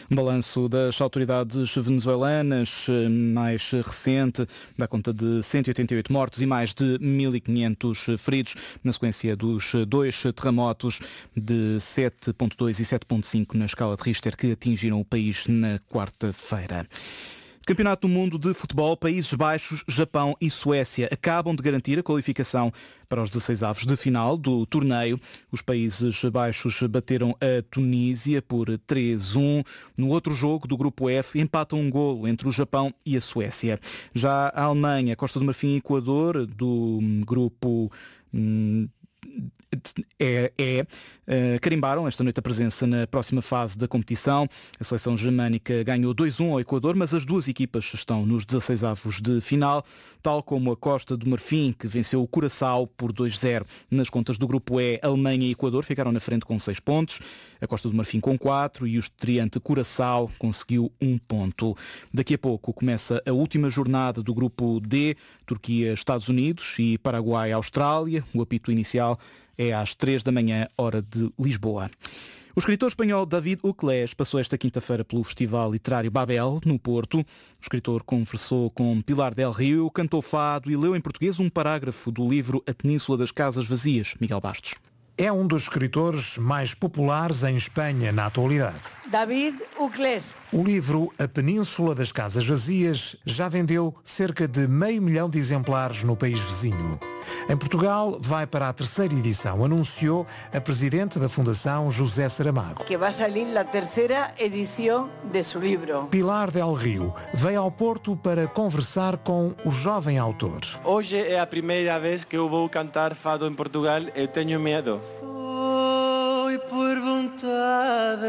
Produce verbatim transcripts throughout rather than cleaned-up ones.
Um balanço das autoridades venezuelanas mais recente dá conta de cento e oitenta e oito mortos e mais de mil e quinhentos feridos na sequência dos dois terremotos de sete ponto dois e sete ponto cinco na escala de Richter que atingiram o país na quarta-feira. Campeonato do Mundo de Futebol, Países Baixos, Japão e Suécia acabam de garantir a qualificação para os dezasseis avos de final do torneio. Os Países Baixos bateram a Tunísia por três a um. No outro jogo do grupo F, empatam um golo entre o Japão e a Suécia. Já a Alemanha, Costa do Marfim e Equador, do grupo Hum, É, é, uh, carimbaram esta noite a presença na próxima fase da competição. A seleção germânica ganhou dois a um ao Equador, mas as duas equipas estão nos dezasseis avos de final, tal como a Costa do Marfim, que venceu o Curaçao por dois a zero. Nas contas do grupo E, Alemanha e Equador ficaram na frente com seis pontos, a Costa do Marfim com quatro e o estreante Curaçao conseguiu um ponto. Daqui a pouco começa a última jornada do grupo D, Turquia, Estados Unidos e Paraguai, Austrália. O apito inicial é às três da manhã, hora de Lisboa. O escritor espanhol David Uclés passou esta quinta-feira pelo Festival Literário Babel, no Porto. O escritor conversou com Pilar del Rio, cantou fado e leu em português um parágrafo do livro A Península das Casas Vazias. Miguel Bastos. É um dos escritores mais populares em Espanha na atualidade. David Uclés. O livro A Península das Casas Vazias já vendeu cerca de meio milhão de exemplares no país vizinho. Em Portugal, vai para a terceira edição, anunciou a presidente da Fundação José Saramago. Que vai sair a terceira edição de seu livro. Pilar del Rio veio ao Porto para conversar com o jovem autor. Hoje é a primeira vez que eu vou cantar fado em Portugal. Eu tenho medo. Foi por vontade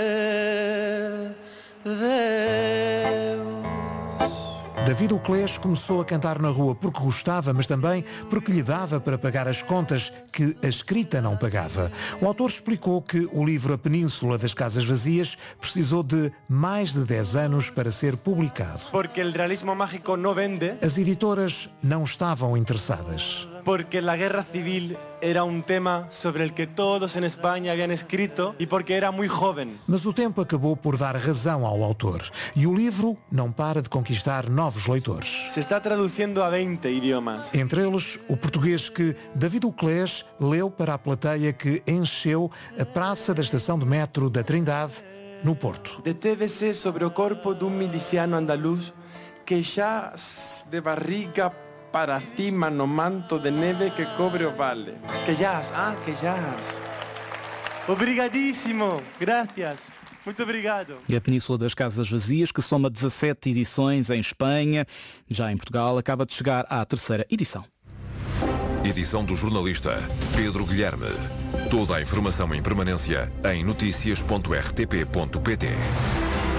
de Deus. David Uclés começou a cantar na rua porque gostava, mas também porque lhe dava para pagar as contas que a escrita não pagava. O autor explicou que o livro A Península das Casas Vazias precisou de mais de dez anos para ser publicado. Porque o realismo mágico não vende. As editoras não estavam interessadas. Porque a guerra civil era um tema sobre o que todos em Espanha haviam escrito e porque era muito jovem. Mas o tempo acabou por dar razão ao autor e o livro não para de conquistar novos leitores. Se está traduzindo a vinte idiomas. Entre eles, o português que David Uclés leu para a plateia que encheu a praça da estação de metro da Trindade, no Porto. Deteve-se sobre o corpo de um miliciano andaluz que já de barriga para cima no manto de neve que cobre o vale. Que jazz, ah, que jazz. Obrigadíssimo, gracias. Muito obrigado. E a Península das Casas Vazias, que soma dezassete edições em Espanha, já em Portugal, acaba de chegar à terceira edição. Edição do jornalista Pedro Guilherme. Toda a informação em permanência em noticias ponto r t p ponto p t.